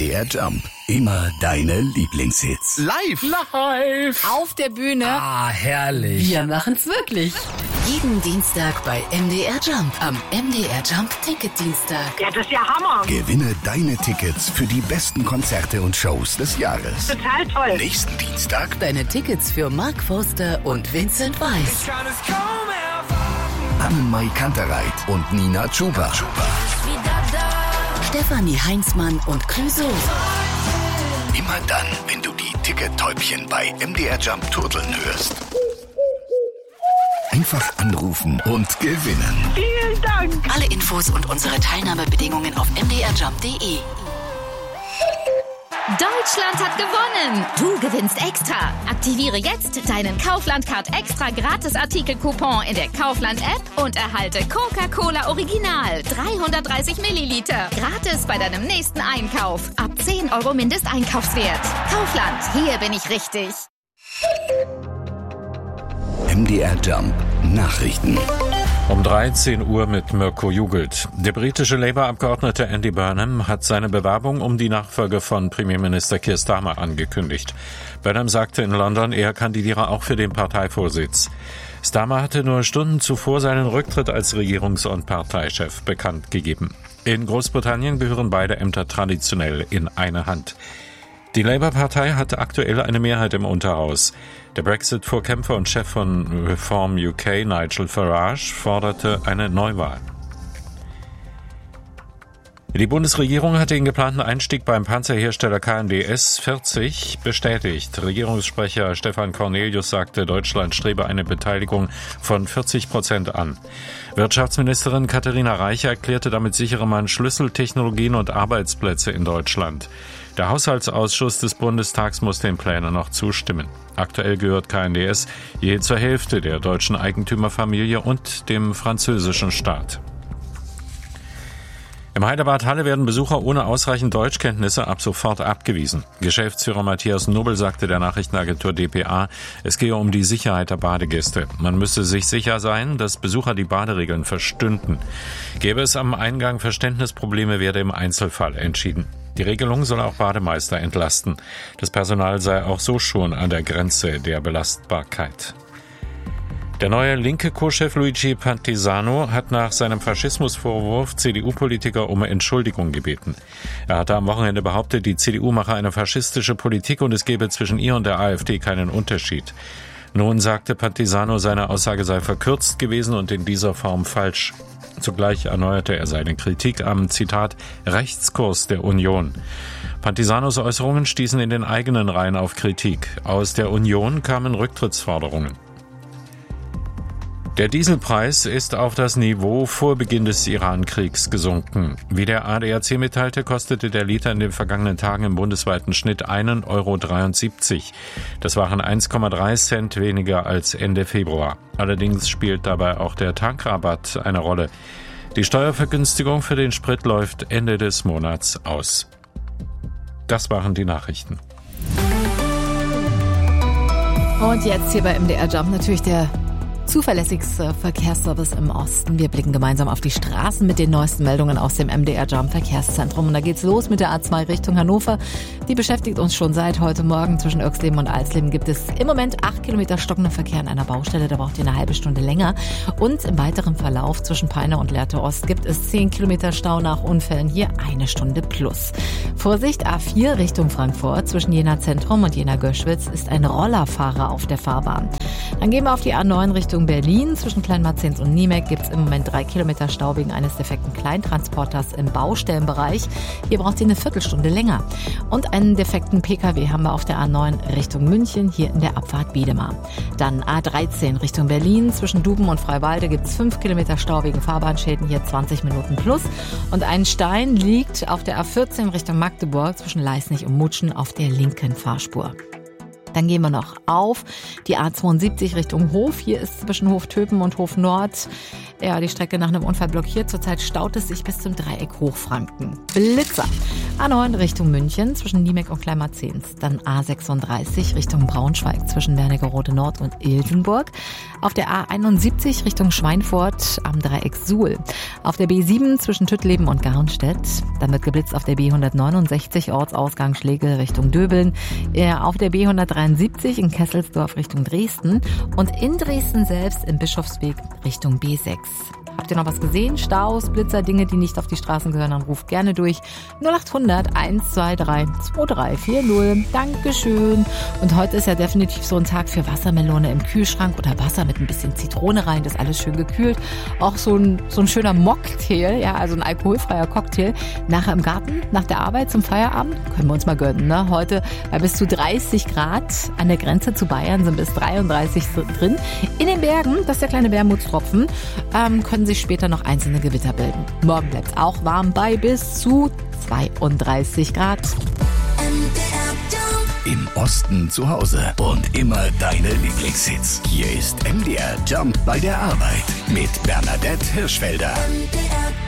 MDR Jump. Immer deine Lieblingshits. Live! Auf der Bühne. Ah, herrlich. Wir machen's wirklich. Jeden Dienstag bei MDR Jump. Am MDR Jump Ticketdienstag. Ja, das ist ja Hammer. Gewinne deine Tickets für die besten Konzerte und Shows des Jahres. Total toll. Nächsten Dienstag Deine Tickets für Mark Forster und Vincent Weiss. Anne-Mai Kantereit und Nina Chuba. Stefanie Heinzmann und Clüso. Immer dann, wenn du die Tickettäubchen bei MDR Jump turteln hörst. Einfach anrufen und gewinnen. Vielen Dank. Alle Infos und unsere Teilnahmebedingungen auf mdrjump.de. Deutschland hat gewonnen! Du gewinnst extra! Aktiviere jetzt deinen Kaufland-Card extra Gratis-Artikel-Coupon in der Kaufland-App und erhalte Coca-Cola Original 330 Milliliter. Gratis bei deinem nächsten Einkauf. Ab 10 € Mindesteinkaufswert. Kaufland, hier bin ich richtig. MDR Jump Nachrichten. Um 13 Uhr mit Mirko Jugelt. Der britische Labour-Abgeordnete Andy Burnham hat seine Bewerbung um die Nachfolge von Premierminister Keir Starmer angekündigt. Burnham sagte in London, er kandidiere auch für den Parteivorsitz. Starmer hatte nur Stunden zuvor seinen Rücktritt als Regierungs- und Parteichef bekannt gegeben. In Großbritannien gehören beide Ämter traditionell in eine Hand. Die Labour-Partei hat aktuell eine Mehrheit im Unterhaus. Der Brexit-Vorkämpfer und Chef von Reform UK, Nigel Farage, forderte eine Neuwahl. Die Bundesregierung hat den geplanten Einstieg beim Panzerhersteller KNDS 40 bestätigt. Regierungssprecher Stefan Cornelius sagte, Deutschland strebe eine Beteiligung von 40% an. Wirtschaftsministerin Katharina Reiche erklärte, damit sichere man Schlüsseltechnologien und Arbeitsplätze in Deutschland. Der Haushaltsausschuss des Bundestags muss den Plänen noch zustimmen. Aktuell gehört KNDS je zur Hälfte der deutschen Eigentümerfamilie und dem französischen Staat. Im Heiderbad Halle werden Besucher ohne ausreichend Deutschkenntnisse ab sofort abgewiesen. Geschäftsführer Matthias Nobel sagte der Nachrichtenagentur dpa, es gehe um die Sicherheit der Badegäste. Man müsse sich sicher sein, dass Besucher die Baderegeln verstünden. Gäbe es am Eingang Verständnisprobleme, werde im Einzelfall entschieden. Die Regelung soll auch Bademeister entlasten. Das Personal sei auch so schon an der Grenze der Belastbarkeit. Der neue linke Co-Chef Luigi Pantisano hat nach seinem Faschismusvorwurf CDU-Politiker um Entschuldigung gebeten. Er hatte am Wochenende behauptet, die CDU mache eine faschistische Politik und es gebe zwischen ihr und der AfD keinen Unterschied. Nun sagte Pantisano, seine Aussage sei verkürzt gewesen und in dieser Form falsch. Zugleich erneuerte er seine Kritik am, Zitat, Rechtskurs der Union. Pantisanos Äußerungen stießen in den eigenen Reihen auf Kritik. Aus der Union kamen Rücktrittsforderungen. Der Dieselpreis ist auf das Niveau vor Beginn des Iran-Kriegs gesunken. Wie der ADAC mitteilte, kostete der Liter in den vergangenen Tagen im bundesweiten Schnitt 1,73 €. Das waren 1,3 Cent weniger als Ende Februar. Allerdings spielt dabei auch der Tankrabatt eine Rolle. Die Steuervergünstigung für den Sprit läuft Ende des Monats aus. Das waren die Nachrichten. Und jetzt hier bei MDR Jump natürlich der zuverlässigste Verkehrsservice im Osten. Wir blicken gemeinsam auf die Straßen mit den neuesten Meldungen aus dem MDR Jump Verkehrszentrum. Und da geht's los mit der A2 Richtung Hannover. Die beschäftigt uns schon seit heute Morgen. Zwischen Irxleben und Alsleben gibt es im Moment 8 Kilometer stockenden Verkehr an einer Baustelle. Da braucht ihr eine halbe Stunde länger. Und im weiteren Verlauf zwischen Peine und Lehrte Ost gibt es 10 Kilometer Stau nach Unfällen. Hier 1 Stunde plus. Vorsicht, A4 Richtung Frankfurt. Zwischen Jena Zentrum und Jena Göschwitz ist ein Rollerfahrer auf der Fahrbahn. Dann gehen wir auf die A9 Richtung Berlin. Zwischen Kleinmarzens und Niemek gibt es im Moment 3 Kilometer Stau wegen eines defekten Kleintransporters im Baustellenbereich. Hier braucht ihr eine Viertelstunde länger. Und einen defekten Pkw haben wir auf der A9 Richtung München, hier in der Abfahrt Wiedemar. Dann A13 Richtung Berlin. Zwischen Duben und Freiwalde gibt es 5 Kilometer Stau wegen Fahrbahnschäden, hier 20 Minuten plus. Und ein Stein liegt auf der A14 Richtung Magdeburg zwischen Leisnig und Mutschen auf der linken Fahrspur. Dann gehen wir noch auf die A72 Richtung Hof. Hier ist zwischen Hof-Töpen und Hof-Nord die Strecke nach einem Unfall blockiert. Zurzeit staut es sich bis zum Dreieck Hochfranken. Blitzer. A9 Richtung München zwischen Niemek und Kleinmarzens. Dann A36 Richtung Braunschweig zwischen Wernigerode Nord und Ilsenburg. Auf der A71 Richtung Schweinfurt am Dreieck Suhl. Auf der B7 zwischen Tüttleben und Garnstedt. Dann wird geblitzt auf der B169 Ortsausgang Schlegel Richtung Döbeln. Auf der B173 in Kesselsdorf Richtung Dresden. Und in Dresden selbst im Bischofsweg Richtung B6. Habt ihr noch was gesehen? Staus, Blitzer, Dinge, die nicht auf die Straßen gehören, dann ruft gerne durch 0800 123 2340. Dankeschön. Und heute ist ja definitiv so ein Tag für Wassermelone im Kühlschrank oder Wasser mit ein bisschen Zitrone rein. Das ist alles schön gekühlt. Auch so ein schöner Mocktail, ja, also ein alkoholfreier Cocktail. Nachher im Garten, nach der Arbeit zum Feierabend, können wir uns mal gönnen, ne? Heute bei bis zu 30 Grad. An der Grenze zu Bayern sind bis 33 drin. In den Bergen, das ist der kleine Wermutstropfen, können sich später noch einzelne Gewitter bilden. Morgen bleibt es auch warm bei bis zu 32 Grad. Im Osten zu Hause und immer deine Lieblingshits. Hier ist MDR Jump bei der Arbeit mit Bernadette Hirschfelder.